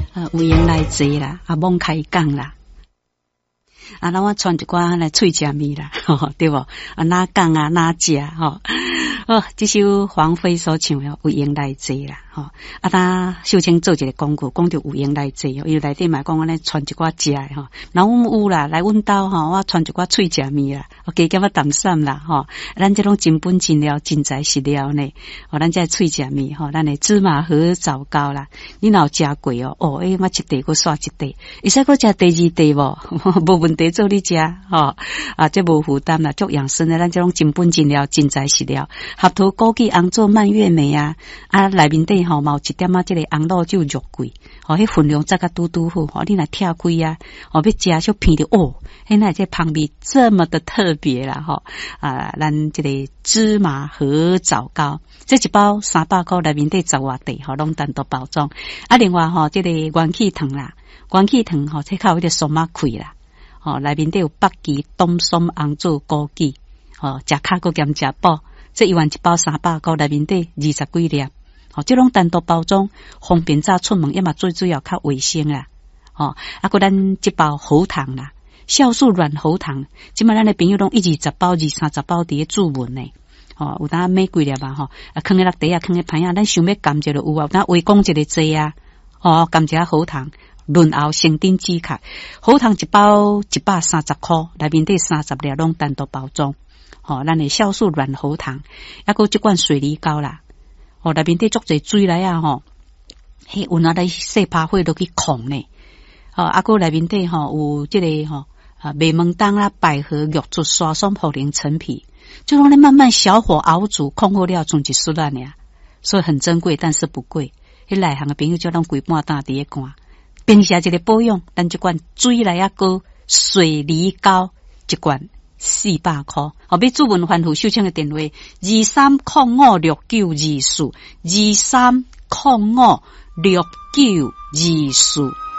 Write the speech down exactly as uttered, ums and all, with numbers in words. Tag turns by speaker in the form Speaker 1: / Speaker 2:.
Speaker 1: 啊，有闲来坐啦，啊，罔开讲啦。啊，那我传一寡来脆食面啦，吼，对不？啊，哪讲啊，哪食吼？哦，这首黄飞所唱的有闲来坐啦，吼。啊，他秀清做一个广告，讲到有闲来坐，伊内底嘛讲安尼传一寡食的吼。然后有啦，来阮兜吼，我传一寡脆食面啦，我加减啊淡散啦，吼。咱这种真本真料真材实料呢，哦，咱这脆食面吼，咱的芝麻和枣糕啦，你若有食过哦，哦，诶，我一地搁刷一地，会使搁食第二地无？无问题，做你食吼，啊，这无负担啦，足养生的，咱这种真本真料真材实料。合桃枸杞红做蔓越莓啊，啊内面底吼毛一点啊，这个红露酒肉桂，吼，迄分量则个拄拄好，吼，你若跳开啊，吼，要食就片的哦，迄那这旁边这么的特别啦，吼啊，咱这个芝麻和枣糕，这一包三百块，内面底十外地，吼，拢单独包装。啊，另外吼，这个元气糖啦，元气糖吼，这靠迄个松仔开啦，吼，内面底有北极冬松红做枸杞，吼，食卡个兼食饱。这一碗一包三百块，内面底二十几粒，哦，这种单独包装，方便早出门，要么最主要较卫生啦，哦，啊，个咱这包喉糖啦，酵素软喉糖，即摆咱的朋友拢一二十包、二三十包伫咧注文呢，哦，有当买几粒吧，吼，啊，放喺落地啊，放喺盘啊，咱想要甘蔗就有啊，有当围讲一个济啊，哦，甘蔗喉糖，润喉生顶止咳，喉糖一包一百三十块，内面底三十粒拢单独包装。哦，咱的酵素软喉糖，还有一罐水梨膏啦。哦，内面底足侪水来啊，吼，迄有拿来细拍火落去控呢。哦，还有内面底吼有这个吼啊，麦门冬啦、百合、玉竹、沙松、茯苓、陈皮，就让你慢慢小火熬煮，控好了剩一丝烂呀。所以很珍贵，但是不贵。迄内行的朋友叫咱规半担伫咧干，平时一个保养，咱这罐水来啊个水梨膏一罐。四百块，后要主文反复收听的电话：二三零五六九二四，二三零五六九二四。